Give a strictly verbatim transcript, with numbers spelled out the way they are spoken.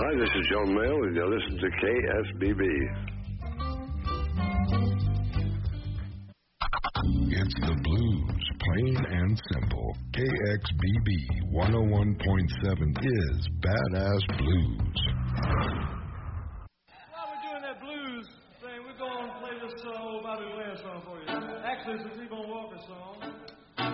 Hi, this is John Mayall, and you're listening to K S B B. It's the blues, plain and simple. K X B B one oh one point seven is Badass Blues. While we're doing that blues thing, we're going to play this uh, old Bobby Blair song for you. Actually, it's a T-Bone Walker song.